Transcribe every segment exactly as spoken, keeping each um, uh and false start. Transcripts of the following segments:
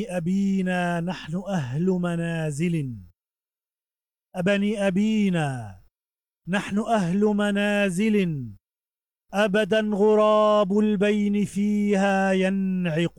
أبينا نحن أهل منازل. أبني أبينا نحن أهل منازل، أبدا غراب البين فيها ينعق.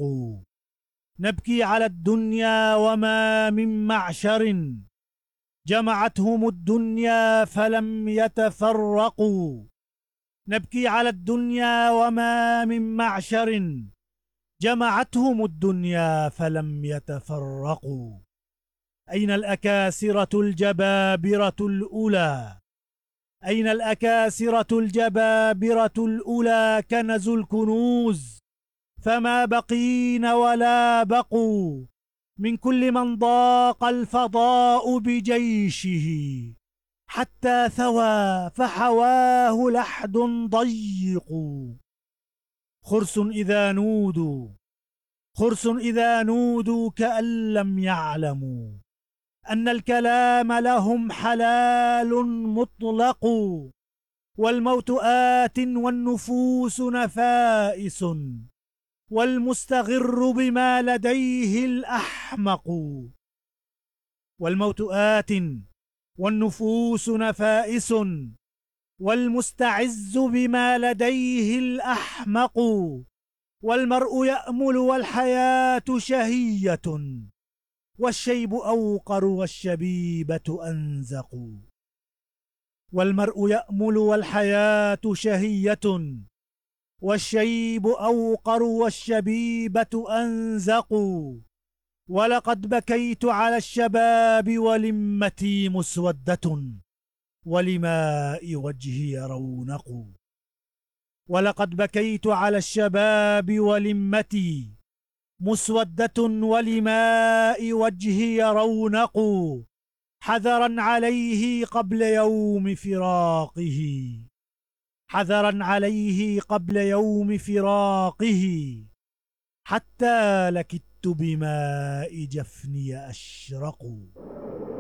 نبكي على الدنيا وما من معشر، جمعتهم الدنيا فلم يتفرقوا. نبكي على الدنيا وما من معشر، جمعتهم الدنيا فلم يتفرقوا. أين الأكاسرة الجبابرة الأولى؟ أين الأكاسرة الجبابرة الأولى؟ كنزوا الكنوز فما بقين ولا بقوا. من كل من ضاق الفضاء بجيشه، حتى ثوى فحواه لحد ضيق. خرس إذا نودوا خرس إذا نودوا كأن لم يعلموا أن الكلام لهم حلال مطلق. والموت آت والنفوس نفائس، والمستغر بما لديه الأحمق. والموت آت والنفوس نفائس، والمستعز بما لديه الأحمق. والمرء يأمل والحياة شهية، والشيب أوقر والشبيبة أنزق. والمرء يأمل والحياة شهية، والشيب أوقر والشبيبة أنزق. ولقد بكيت على الشباب ولمتي مسودة، ولماء وجهي رونق. ولقد بكيت على الشباب ولمتي مسودة، ولماء وجهي رونق. حذرا عليه قبل يوم فراقه حذرا عليه قبل يوم فراقه حتى لكدت بماء جفني أشرق.